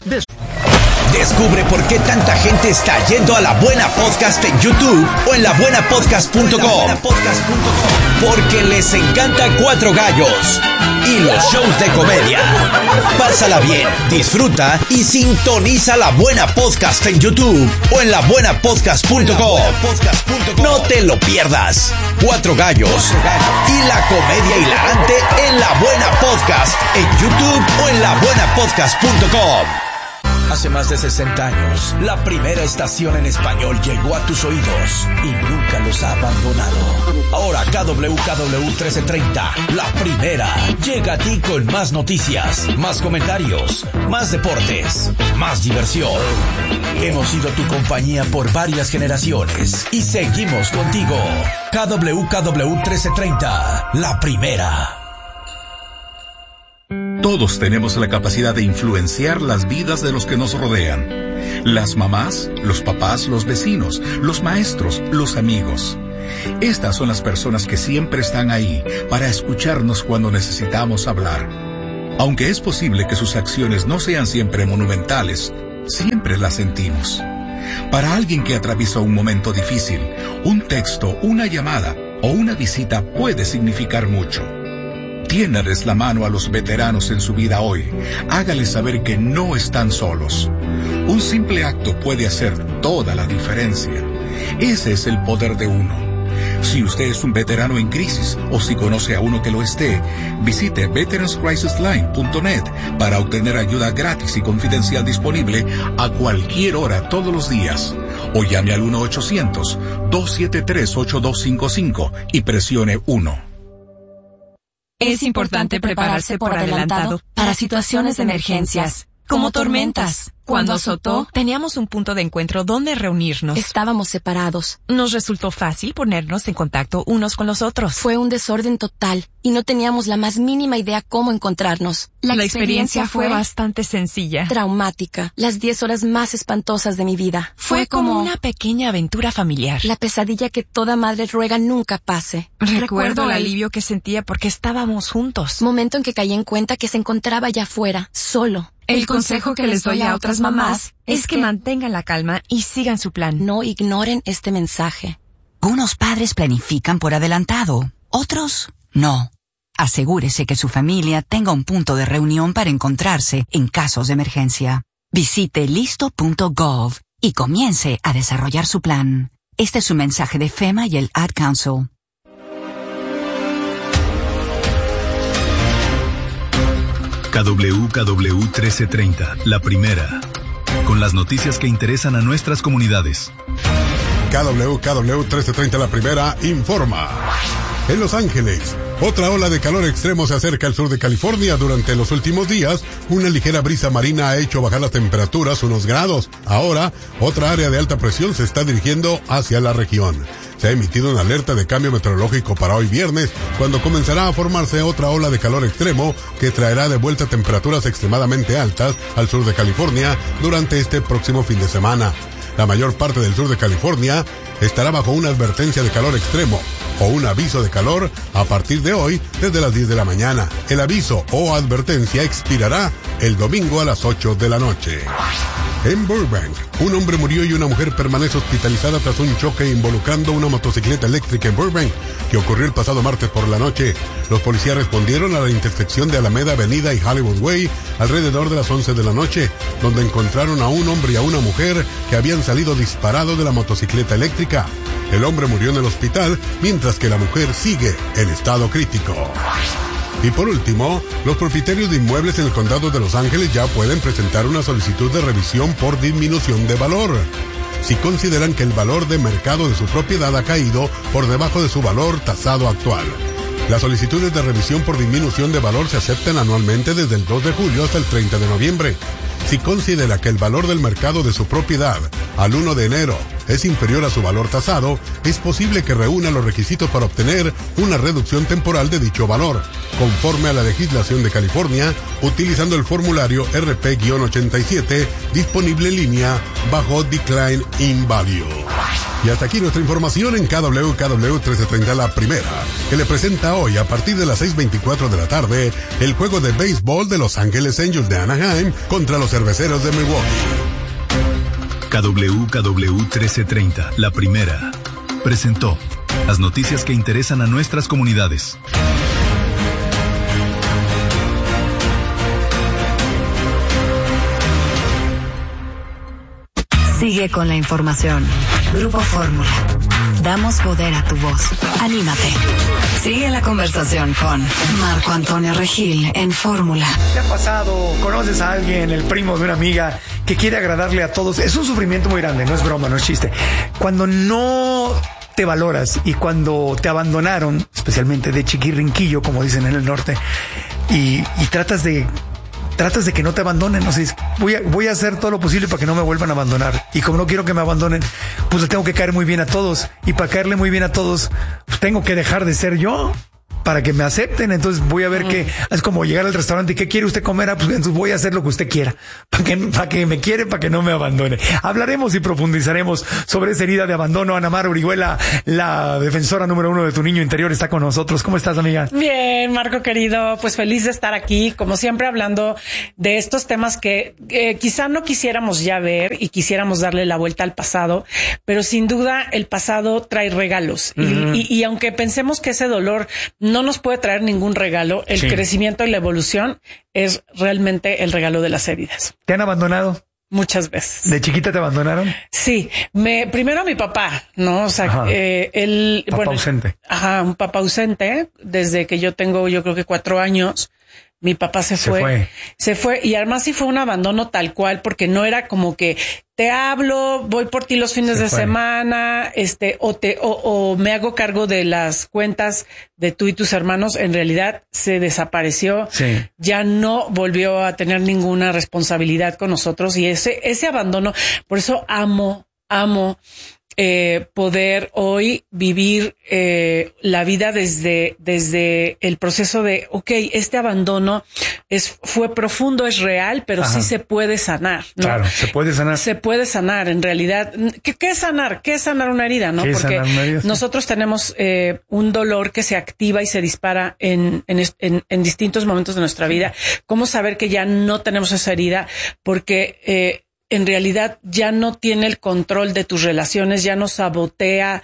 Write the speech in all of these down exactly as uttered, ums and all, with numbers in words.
Des- Descubre por qué tanta gente está yendo a La Buena Podcast en YouTube o en la buena podcast punto com. Porque les encanta Cuatro Gallos y los shows de comedia. Pásala bien, disfruta y sintoniza La Buena Podcast en YouTube o en la buena podcast punto com. No te lo pierdas. Cuatro Gallos y la comedia hilarante en La Buena Podcast en YouTube o en la buena podcast punto com. Hace más de sesenta años, la primera estación en español llegó a tus oídos y nunca los ha abandonado. Ahora K W K W trece treinta, la primera, llega a ti con más noticias, más comentarios, más deportes, más diversión. Hemos sido tu compañía por varias generaciones y seguimos contigo. K W K W trece treinta, la primera. Todos tenemos la capacidad de influenciar las vidas de los que nos rodean. Las mamás, los papás, los vecinos, los maestros, los amigos. Estas son las personas que siempre están ahí para escucharnos cuando necesitamos hablar. Aunque es posible que sus acciones no sean siempre monumentales, siempre las sentimos. Para alguien que atraviesa un momento difícil, un texto, una llamada o una visita puede significar mucho. Tiéndales la mano a los veteranos en su vida hoy. Hágales saber que no están solos. Un simple acto puede hacer toda la diferencia. Ese es el poder de uno. Si usted es un veterano en crisis o si conoce a uno que lo esté, visite veterans crisis line punto net para obtener ayuda gratis y confidencial disponible a cualquier hora todos los días. O llame al uno ochocientos, dos siete tres, ocho dos cinco cinco y presione uno. Es importante prepararse por adelantado para situaciones de emergencias, como tormentas. Cuando azotó, teníamos un punto de encuentro donde reunirnos. Estábamos separados. Nos resultó fácil ponernos en contacto unos con los otros. Fue un desorden total y no teníamos la más mínima idea cómo encontrarnos. La, la experiencia, experiencia fue bastante sencilla. Traumática. Las diez horas más espantosas de mi vida. Fue, fue como una pequeña aventura familiar. La pesadilla que toda madre ruega nunca pase. Recuerdo, Recuerdo el alivio que sentía porque estábamos juntos. Momento en que caí en cuenta que se encontraba allá afuera, solo. El consejo que les doy a otras mamás es que mantengan la calma y sigan su plan. No ignoren este mensaje. Unos padres planifican por adelantado, otros no. Asegúrese que su familia tenga un punto de reunión para encontrarse en casos de emergencia. Visite listo punto gov y comience a desarrollar su plan. Este es un mensaje de FEMA y el Ad Council. K W K W trece treinta, la primera, con las noticias que interesan a nuestras comunidades. K W K W trece treinta, la primera, informa. En Los Ángeles, otra ola de calor extremo se acerca al sur de California. Durante los últimos días, una ligera brisa marina ha hecho bajar las temperaturas unos grados. Ahora, otra área de alta presión se está dirigiendo hacia la región. Se ha emitido una alerta de cambio meteorológico para hoy viernes, cuando comenzará a formarse otra ola de calor extremo que traerá de vuelta temperaturas extremadamente altas al sur de California durante este próximo fin de semana. La mayor parte del sur de California estará bajo una advertencia de calor extremo o un aviso de calor a partir de hoy desde las diez de la mañana. El aviso o advertencia expirará el domingo a las ocho de la noche. En Burbank, un hombre murió y una mujer permanece hospitalizada tras un choque involucrando una motocicleta eléctrica en Burbank, que ocurrió el pasado martes por la noche. Los policías respondieron a la intersección de Alameda Avenida y Hollywood Way alrededor de las once de la noche, donde encontraron a un hombre y a una mujer que habían salido disparados de la motocicleta eléctrica. El hombre murió en el hospital, mientras que la mujer sigue en estado crítico. Y por último, los propietarios de inmuebles en el condado de Los Ángeles ya pueden presentar una solicitud de revisión por disminución de valor, si consideran que el valor de mercado de su propiedad ha caído por debajo de su valor tasado actual. Las solicitudes de revisión por disminución de valor se aceptan anualmente desde el dos de julio hasta el treinta de noviembre. Si considera que el valor del mercado de su propiedad al uno de enero es inferior a su valor tasado, es posible que reúna los requisitos para obtener una reducción temporal de dicho valor, conforme a la legislación de California, utilizando el formulario R P ochenta y siete disponible en línea bajo Decline in Value. Y hasta aquí nuestra información en K W K W trece treinta La Primera, que le presenta hoy a partir de las seis veinticuatro de la tarde el juego de béisbol de Los Ángeles Angels de Anaheim contra los Cerveceros de Milwaukee. K W K W trece treinta La Primera presentó las noticias que interesan a nuestras comunidades. Sigue con la información. Grupo Fórmula. Damos poder a tu voz. Anímate. Sigue la conversación con Marco Antonio Regil en Fórmula. ¿Te ha pasado? ¿Conoces a alguien, el primo de una amiga, que quiere agradarle a todos? Es un sufrimiento muy grande, no es broma, no es chiste. Cuando no te valoras y cuando te abandonaron, especialmente de chiquirrinquillo, como dicen en el norte, y, y tratas de... tratas de que no te abandonen, no sé, voy a, voy a hacer todo lo posible para que no me vuelvan a abandonar. Y como no quiero que me abandonen, pues le tengo que caer muy bien a todos. Y para caerle muy bien a todos, pues tengo que dejar de ser yo para que me acepten. Entonces voy a ver mm. que es como llegar al restaurante y ¿qué quiere usted comer? Ah, pues entonces voy a hacer lo que usted quiera para que, para que me quiere, para que no me abandone. Hablaremos y profundizaremos sobre esa herida de abandono. Ana Mar Orihuela, la defensora número uno de tu niño interior, está con nosotros. ¿Cómo estás, amiga? Bien, Marco querido, pues feliz de estar aquí, como siempre, hablando de estos temas que eh, quizá no quisiéramos ya ver y quisiéramos darle la vuelta al pasado, pero sin duda el pasado trae regalos. Uh-huh. y, y, y aunque pensemos que ese dolor no nos puede traer ningún regalo, el sí. crecimiento y la evolución es realmente el regalo de las heridas. ¿Te han abandonado? Muchas veces. ¿De chiquita te abandonaron? Sí, me primero mi papá, ¿no? O sea, eh, él... Papá bueno, ausente. Ajá, un papá ausente, desde que yo tengo yo creo que cuatro años. Mi papá se fue, se fue, se fue y además sí fue un abandono tal cual, porque no era como que te hablo, voy por ti los fines se de fue. semana, este, o te, o, o me hago cargo de las cuentas de tú y tus hermanos. En realidad se desapareció, sí. ya no volvió a tener ninguna responsabilidad con nosotros y ese, ese abandono, por eso amo, amo Eh, poder hoy vivir eh, la vida desde desde el proceso de, okay, este abandono es fue profundo, es real, pero Ajá. sí se puede sanar, ¿no? Claro, se puede sanar. Se puede sanar, en realidad. ¿Qué, qué es sanar? ¿Qué es sanar una herida, no? Porque una herida? nosotros tenemos eh, un dolor que se activa y se dispara en, en, en, en distintos momentos de nuestra vida. ¿Cómo saber que ya no tenemos esa herida? Porque eh, en realidad ya no tiene el control de tus relaciones, ya no sabotea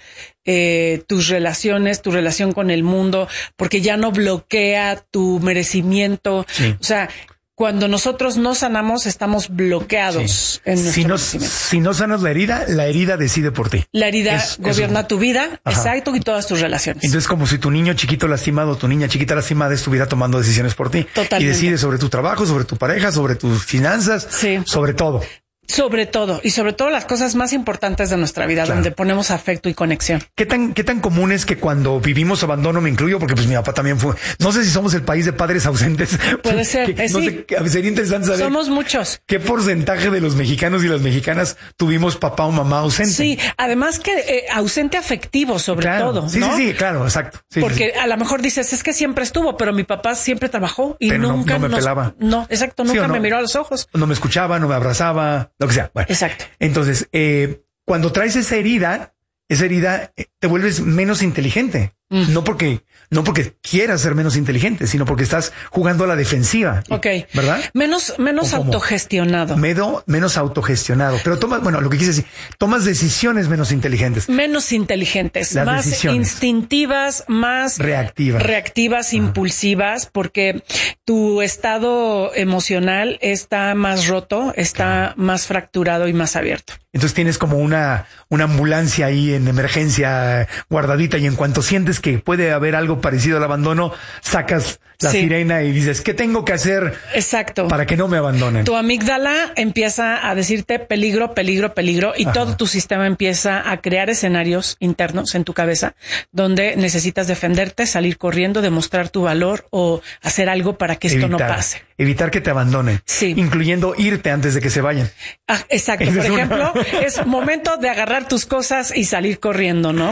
eh, tus relaciones, tu relación con el mundo, porque ya no bloquea tu merecimiento. Sí. O sea, cuando nosotros no sanamos, estamos bloqueados sí. en nuestro si no, merecimiento. Si no sanas la herida, la herida decide por ti. La herida es, gobierna es un... tu vida, Ajá. exacto, y todas tus relaciones. Entonces, como si tu niño chiquito lastimado, tu niña chiquita lastimada estuviera tomando decisiones por ti. Totalmente. Y decide sobre tu trabajo, sobre tu pareja, sobre tus finanzas, sí. sobre todo. Sobre todo, y sobre todo las cosas más importantes de nuestra vida, claro. donde ponemos afecto y conexión. ¿Qué tan, qué tan común es que cuando vivimos abandono, me incluyo, porque pues mi papá también fue, no sé si somos el país de padres ausentes. Puede ser, que, eh, no sí. sé, sería interesante saber. Somos muchos. ¿Qué porcentaje de los mexicanos y las mexicanas tuvimos papá o mamá ausente? Sí, además que eh, ausente afectivo sobre claro. todo, Sí, ¿no? sí, sí, claro, exacto. Sí, porque sí, sí. a lo mejor dices, es que siempre estuvo, pero mi papá siempre trabajó y pero nunca no, no me nos, pelaba. No, exacto, nunca no, me miró a los ojos. No me escuchaba, no me abrazaba, lo que sea. Bueno, exacto. Entonces, eh, cuando traes esa herida, esa herida eh, te vuelves menos inteligente. Mm. No porque, no porque quieras ser menos inteligente, sino porque estás jugando a la defensiva. Ok. ¿Verdad? Menos, menos autogestionado. Medo, menos autogestionado. Pero tomas, bueno, lo que quise decir, tomas decisiones menos inteligentes. Menos inteligentes, Las más decisiones. instintivas, más reactivas, reactivas, Ajá. impulsivas, porque tu estado emocional está más roto, está Ajá. más fracturado y más abierto. Entonces tienes como una, una ambulancia ahí en emergencia guardadita y en cuanto sientes que puede haber algo parecido al abandono, sacas la sí. sirena y dices, ¿qué tengo que hacer? Exacto. Para que no me abandonen. Tu amígdala empieza a decirte peligro, peligro, peligro y Ajá. todo tu sistema empieza a crear escenarios internos en tu cabeza donde necesitas defenderte, salir corriendo, demostrar tu valor o hacer algo para que esto evitar, no pase. Evitar que te abandonen. Sí. Incluyendo irte antes de que se vayan. Ah, exacto. Por ejemplo, es momento de agarrar tus cosas y salir corriendo, ¿no?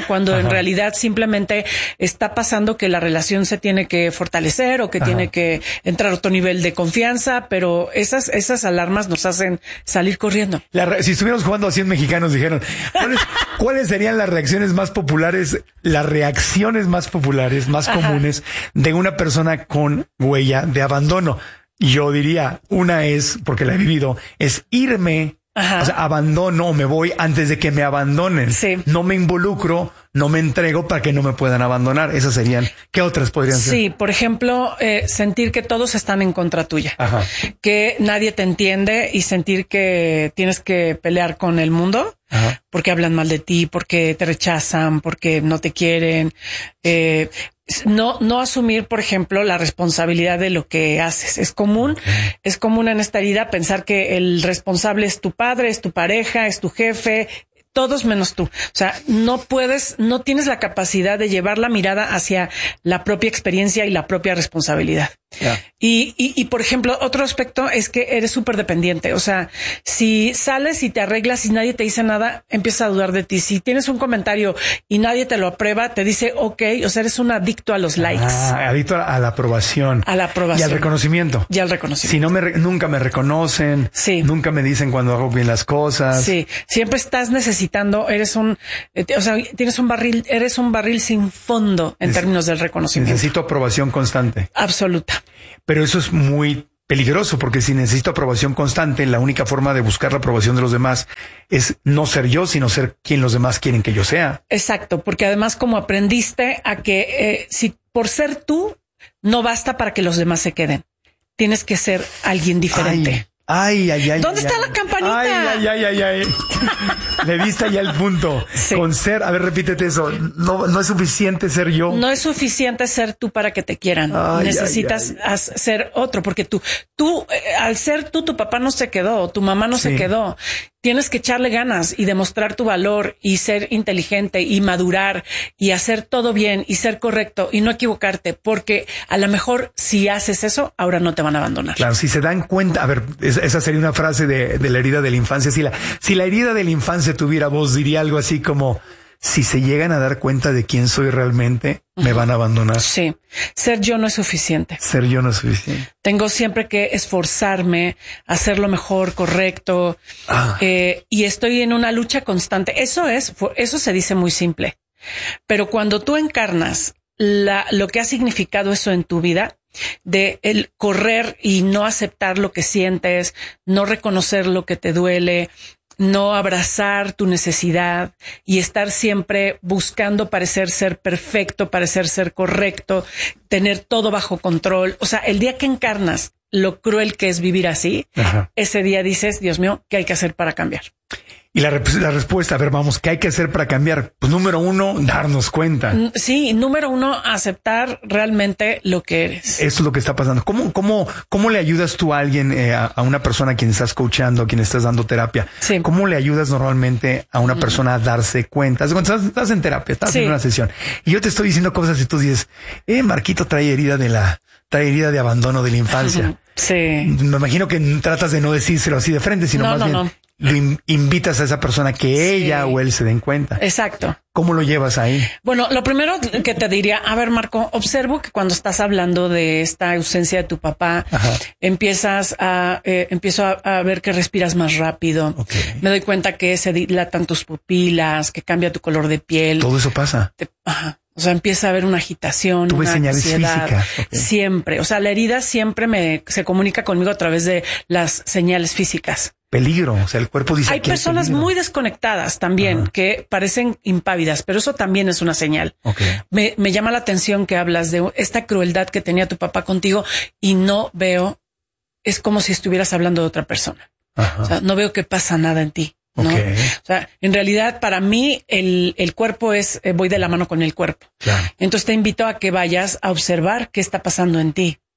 cuando Ajá. en realidad simplemente está pasando que la relación se tiene que fortalecer o que Ajá. tiene que entrar a otro nivel de confianza, pero esas, esas alarmas nos hacen salir corriendo. La, si estuviéramos jugando a cien mexicanos, dijeron, ¿cuáles, ¿cuáles serían las reacciones más populares, las reacciones más populares, más Ajá. comunes de una persona con huella de abandono? Yo diría, una es, porque la he vivido, es irme, Ajá. o sea, abandono o me voy antes de que me abandonen. Sí. No me involucro, no me entrego para que no me puedan abandonar. Esas serían, ¿qué otras podrían ser? Sí, por ejemplo, eh, sentir que todos están en contra tuya, Ajá. que nadie te entiende y sentir que tienes que pelear con el mundo. Ajá. Porque hablan mal de ti, porque te rechazan, porque no te quieren. Eh, no, no asumir, por ejemplo, la responsabilidad de lo que haces. Es común, okay. es común en esta herida pensar que el responsable es tu padre, es tu pareja, es tu jefe, todos menos tú. O sea, no puedes, no tienes la capacidad de llevar la mirada hacia la propia experiencia y la propia responsabilidad. Yeah. Y, y, y, por ejemplo, otro aspecto es que eres súper dependiente. O sea, si sales y te arreglas y nadie te dice nada, empiezas a dudar de ti. Si tienes un comentario y nadie te lo aprueba, te dice ok. O sea, eres un adicto a los likes. Ah, adicto a la aprobación. A la aprobación. Y al reconocimiento. Y al reconocimiento. Si no me, nunca me reconocen. Sí. Nunca me dicen cuando hago bien las cosas. Sí. Siempre estás necesitando, eres un, eh, o sea, tienes un barril, eres un barril sin fondo en es, términos del reconocimiento. Necesito aprobación constante. Absoluta. Pero eso es muy peligroso porque si necesito aprobación constante, la única forma de buscar la aprobación de los demás es no ser yo, sino ser quien los demás quieren que yo sea. Exacto, porque además como aprendiste a que eh, si por ser tú no basta para que los demás se queden, tienes que ser alguien diferente. Ay, ay, ay. ¿Dónde ay, está ay, la campanita? Ay, ay, ay, ay, ay. Le diste ya el punto. Sí. Con ser, a ver, repítete eso. No, no es suficiente ser yo. No es suficiente ser tú para que te quieran. Ay, Necesitas ay, ay. ser otro, porque tú, tú, eh, al ser tú, tu papá no se quedó, tu mamá no sí. se quedó. Tienes que echarle ganas y demostrar tu valor y ser inteligente y madurar y hacer todo bien y ser correcto y no equivocarte, porque a lo mejor si haces eso, ahora no te van a abandonar. Claro, si se dan cuenta, a ver, esa sería una frase de, de la herida de la infancia. Si la, si la herida de la infancia tuviera voz, diría algo así como, si se llegan a dar cuenta de quién soy realmente, uh-huh. me van a abandonar. Sí. Ser yo no es suficiente. Ser yo no es suficiente. Tengo siempre que esforzarme, hacer lo mejor, correcto. Ah. Eh, y estoy en una lucha constante. Eso es, eso se dice muy simple. Pero cuando tú encarnas la, lo que ha significado eso en tu vida, de el correr y no aceptar lo que sientes, no reconocer lo que te duele, no abrazar tu necesidad y estar siempre buscando parecer ser perfecto, parecer ser correcto, tener todo bajo control. O sea, el día que encarnas lo cruel que es vivir así, Ajá. ese día dices, Dios mío, ¿qué hay que hacer para cambiar? Y la, la respuesta, a ver, vamos, ¿qué hay que hacer para cambiar? Pues número uno, darnos cuenta. Sí, número uno, aceptar realmente lo que eres. Eso es lo que está pasando. ¿Cómo, cómo, cómo le ayudas tú a alguien, eh, a, a una persona a quien estás coachando, a quien estás dando terapia? Sí. ¿Cómo le ayudas normalmente a una persona a darse cuenta? Estás, estás en terapia, estás sí. en una sesión y yo te estoy diciendo cosas y tú dices, eh, Marquito trae herida de la, trae herida de abandono de la infancia. Sí. Me imagino que tratas de no decírselo así de frente, sino no, más no, bien no. lo in, invitas a esa persona que sí. ella o él se den cuenta. Exacto. ¿Cómo lo llevas ahí? Bueno, lo primero que te diría, a ver, Marco, observo que cuando estás hablando de esta ausencia de tu papá, Ajá. empiezas a, eh, empiezo a, a ver que respiras más rápido. Okay. Me doy cuenta que se dilatan tus pupilas, que cambia tu color de piel. Todo eso pasa. Te, ajá. O sea, empieza a haber una agitación, Tuve una señales ansiedad. Físicas. Okay. Siempre. O sea, la herida siempre me se comunica conmigo a través de las señales físicas. Peligro, o sea, el cuerpo dice. Hay personas hay muy desconectadas también, Ajá. que parecen impávidas, pero eso también es una señal. Okay. Me, me llama la atención que hablas de esta crueldad que tenía tu papá contigo y no veo, es como si estuvieras hablando de otra persona. Ajá. O sea, no veo que pasa nada en ti. ¿No? Okay. O sea, en realidad para mí el, el cuerpo es, eh, voy de la mano con el cuerpo. Claro. Entonces te invito a que vayas a observar qué está pasando en ti.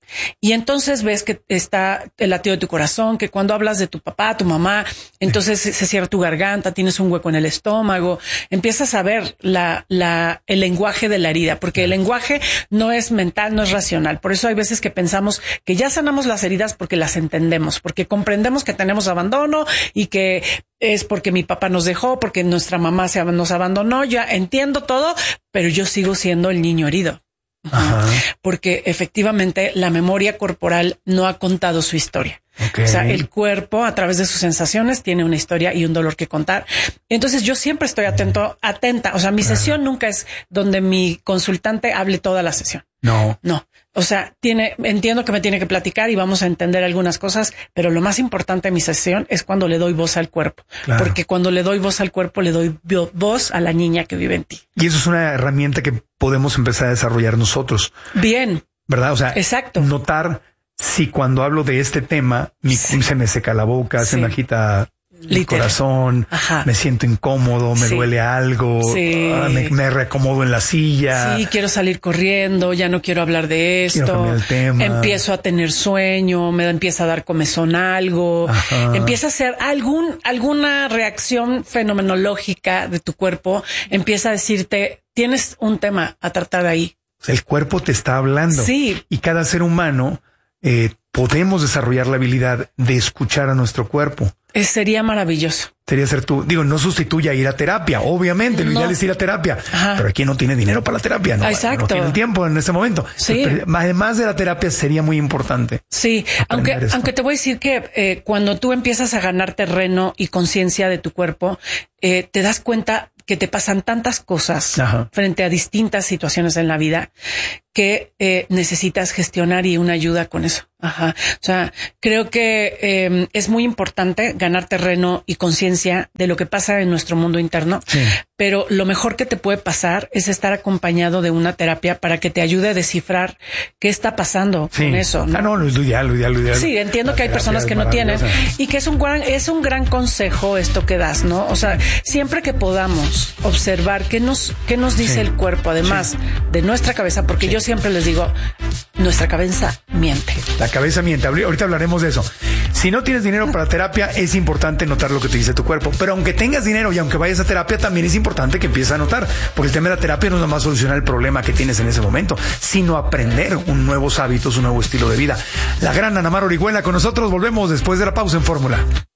Y entonces ves que está el latido de tu corazón, que cuando hablas de tu papá, tu mamá, entonces se, se cierra tu garganta, tienes un hueco en el estómago, empiezas a ver la, la, el lenguaje de la herida, porque el lenguaje no es mental, no es racional. Por eso hay veces que pensamos que ya sanamos las heridas porque las entendemos, porque comprendemos que tenemos abandono y que es porque mi papá nos dejó, porque nuestra mamá se, nos abandonó. Ya entiendo todo, pero yo sigo siendo el niño herido. Ajá. Porque efectivamente la memoria corporal no ha contado su historia. Okay. O sea, el cuerpo a través de sus sensaciones tiene una historia y un dolor que contar. Entonces yo siempre estoy atento, atenta. O sea, mi sesión uh-huh. nunca es donde mi consultante hable toda la sesión. No, no. O sea, tiene, entiendo que me tiene que platicar y vamos a entender algunas cosas, pero lo más importante de mi sesión es cuando le doy voz al cuerpo. Claro. Porque cuando le doy voz al cuerpo, le doy voz a la niña que vive en ti. Y eso es una herramienta que podemos empezar a desarrollar nosotros. Bien. ¿Verdad? O sea, exacto. Notar si cuando hablo de este tema, mi, sí. se me seca la boca, sí. se me agita el Literal. corazón, Ajá. me siento incómodo, me sí. duele algo, sí. uh, me, me reacomodo en la silla. Sí, quiero salir corriendo, ya no quiero hablar de esto. El tema. Empiezo a tener sueño, me empieza a dar comezón algo, Ajá. empieza a hacer algún, alguna reacción fenomenológica de tu cuerpo, empieza a decirte, tienes un tema a tratar ahí. El cuerpo te está hablando. Sí. Y cada ser humano eh, podemos desarrollar la habilidad de escuchar a nuestro cuerpo. Eh, sería maravilloso. Sería ser tú. Digo, no sustituye a ir a terapia. Obviamente, lo no. ideal es ir a terapia. Ajá. Pero aquí no tiene dinero para la terapia. No, Exacto. no tiene tiempo en este momento. Sí. Además de la terapia, sería muy importante. Sí, aunque, aunque te voy a decir que eh, cuando tú empiezas a ganar terreno y conciencia de tu cuerpo, eh, te das cuenta que te pasan tantas cosas Ajá. frente a distintas situaciones en la vida que eh, necesitas gestionar y una ayuda con eso. Ajá. O sea, creo que eh, es muy importante ganar terreno y conciencia de lo que pasa en nuestro mundo interno, sí. pero lo mejor que te puede pasar es estar acompañado de una terapia para que te ayude a descifrar qué está pasando sí. con eso. ¿no? Ah, no, lo ideal, lo ideal, lo ideal. Sí, entiendo que hay personas que no tienen y que es un gran, es un gran consejo esto que das, ¿no? O sea, siempre que podamos observar qué nos, qué nos dice sí. el cuerpo, además sí. de nuestra cabeza, porque sí. yo siempre les digo, nuestra cabeza miente. La cabeza miente. Ahorita hablaremos de eso. Si no tienes dinero para terapia, es importante notar lo que te dice tu cuerpo. Pero aunque tengas dinero y aunque vayas a terapia, también es importante que empieces a notar. Porque el tema de la terapia no es nomás solucionar el problema que tienes en ese momento, sino aprender un nuevos hábitos, un nuevo estilo de vida. La gran Ana Mar Orihuela con nosotros. Volvemos después de la pausa en Fórmula.